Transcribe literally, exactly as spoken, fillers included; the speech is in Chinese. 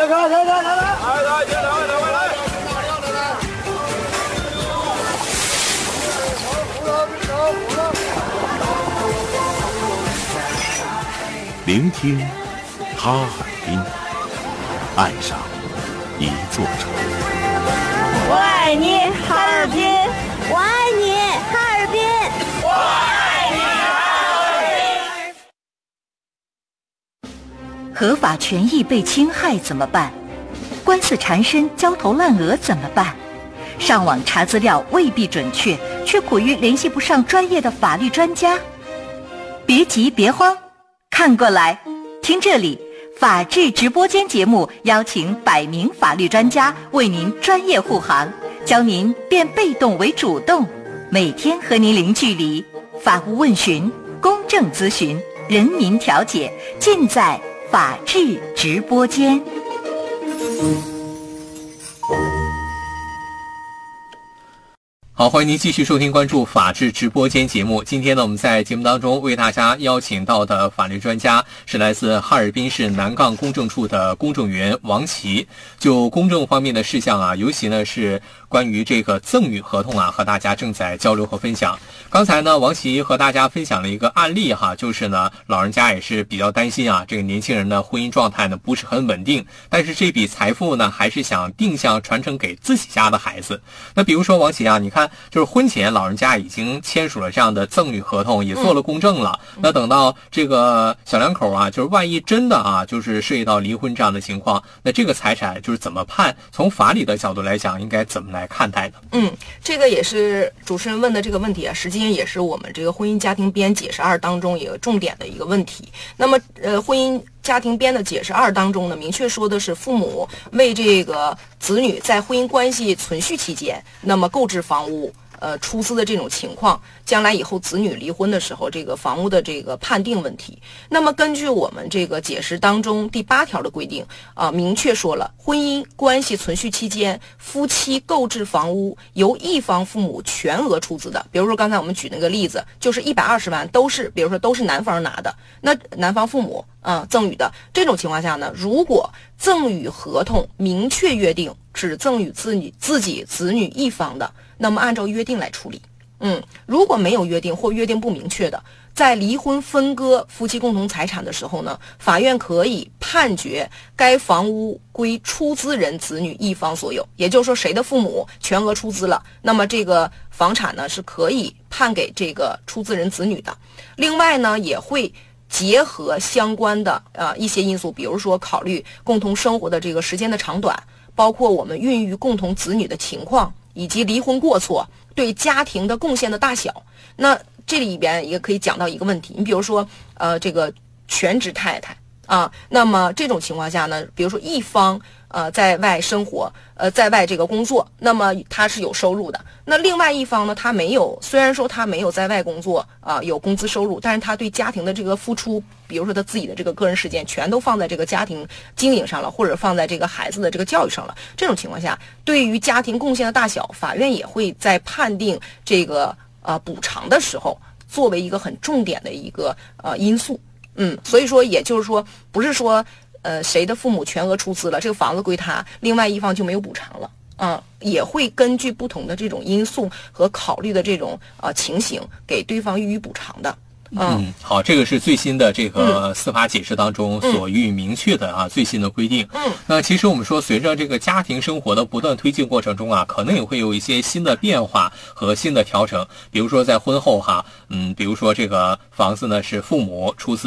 来来来来来来，来来来来来来。 聆听哈尔滨，爱上一座城。 我爱你，哈尔滨！我爱你，哈尔滨！我爱你，哈尔滨！合法权益被侵害怎么办？官司缠身、焦头烂额怎么办？上网查资料未必准确，却苦于联系不上专业的法律专家。别急，别慌。看过来，听这里，法治直播间节目邀请百名法律专家为您专业护航，教您变被动为主动，每天和您零距离，法务问询、公正咨询、人民调解，尽在法治直播间。 好，欢迎您继续收听关注法治直播间节目。今天呢，我们在节目当中为大家邀请到的法律专家是来自哈尔滨市南岗公证处的公证员王琦。就公证方面的事项啊，尤其呢是关于这个赠与合同啊，和大家正在交流和分享。刚才呢，王琦和大家分享了一个案例哈，就是呢，老人家也是比较担心啊，这个年轻人呢婚姻状态呢不是很稳定，但是这笔财富呢还是想定向传承给自己家的孩子。那比如说王琦啊，你看。就是婚前老人家已经签署了这样的赠与合同，也做了公证了、嗯、那等到这个小两口啊，就是万一真的啊就是涉及到离婚这样的情况，那这个财产就是怎么判，从法理的角度来讲应该怎么来看待呢？ 嗯，这个也是主持人问的这个问题啊，实际上也是我们这个婚姻家庭编解释二当中一个重点的一个问题。那么呃婚姻家庭编的解释二当中呢，明确说的是父母为这个子女在婚姻关系存续期间，那么购置房屋呃出资的这种情况，将来以后子女离婚的时候，这个房屋的这个判定问题。那么根据我们这个解释当中第八条的规定啊、呃，明确说了，婚姻关系存续期间，夫妻购置房屋由一方父母全额出资的。比如说刚才我们举那个例子，就是一百二十万都是，比如说都是男方拿的，那男方父母啊、呃、赠与的这种情况下呢，如果赠与合同明确约定只赠与自己自己子女一方的，那么按照约定来处理。嗯，如果没有约定或约定不明确的，在离婚分割夫妻共同财产的时候呢，法院可以判决该房屋归出资人子女一方所有，也就是说谁的父母全额出资了，那么这个房产呢是可以判给这个出资人子女的。另外呢，也会结合相关的呃一些因素，比如说考虑共同生活的这个时间的长短，包括我们孕育共同子女的情况，以及离婚过错对家庭的贡献的大小。那这里边也可以讲到一个问题，你比如说呃这个全职太太啊，那么这种情况下呢，比如说一方呃在外生活，呃在外这个工作，那么他是有收入的，那另外一方呢，他没有，虽然说他没有在外工作啊、呃、有工资收入，但是他对家庭的这个付出，比如说他自己的这个个人时间全都放在这个家庭经营上了，或者放在这个孩子的这个教育上了，这种情况下，对于家庭贡献的大小，法院也会在判定这个呃补偿的时候作为一个很重点的一个呃因素。嗯，所以说也就是说，不是说呃谁的父母全额出资了，这个房子归他，另外一方就没有补偿了。嗯，也会根据不同的这种因素和考虑的这种呃情形，给对方予以补偿的。 嗯, 嗯，好，这个是最新的这个司法解释当中所予以明确的啊、嗯、最新的规定。嗯，那其实我们说，随着这个家庭生活的不断推进过程中啊，可能也会有一些新的变化和新的调整。比如说在婚后哈，嗯，比如说这个房子呢是父母出资。